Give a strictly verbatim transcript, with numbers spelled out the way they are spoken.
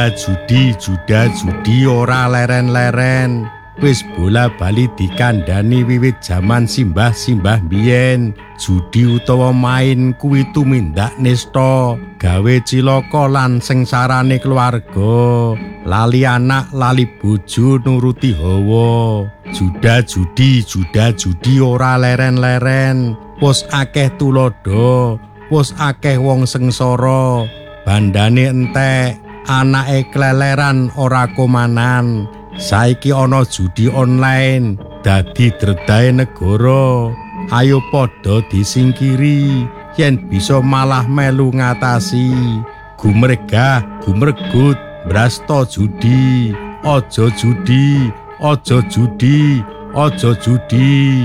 Judi, juda, judi ora leren-leren. Wis bola-bali dikandhani wiwit jaman simbah-simbah biyen. Judi utawa main kuwi tumindak nista, gawe cilaka lan sengsarane keluarga. Lali anak, lali bojo nuruti hawa. Juda judi, juda judi ora leren-leren. Wis akeh tulodo, wis akeh wong sengsara. Bandane entek, anake kleleran ora komanan. Saiki ana judi online dadi dredahe negara. Ayo padha disingkiri yen bisa malah melu ngatasi. Gumregah, gumregut, brasta judi. Aja judi, aja judi, aja judi.